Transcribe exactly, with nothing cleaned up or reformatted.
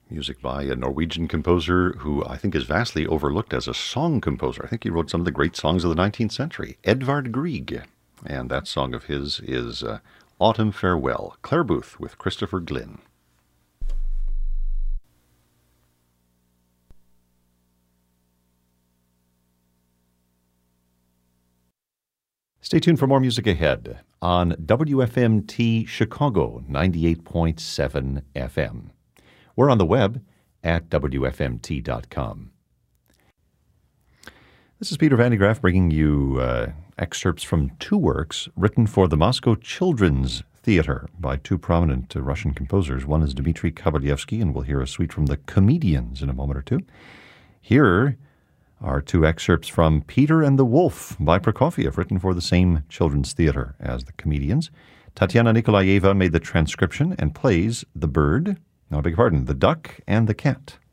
Music by a Norwegian composer who I think is vastly overlooked as a song composer. I think he wrote some of the great songs of the nineteenth century, Edvard Grieg. And that song of his is uh, Autumn Farewell, Clare Boothe with Christopher Glynn. Stay tuned for more music ahead on W F M T Chicago ninety-eight point seven F M. We're on the web at W F M T dot com. This is Peter Van de Graaff bringing you uh, excerpts from two works written for the Moscow Children's Theater by two prominent uh, Russian composers. One is Dmitri Kabalevsky, and we'll hear a suite from the Comedians in a moment or two. Here are two excerpts from Peter and the Wolf by Prokofiev, written for the same children's theater as the Comedians. Tatiana Nikolaeva made the transcription and plays the bird, no, I beg your pardon, the duck and the cat.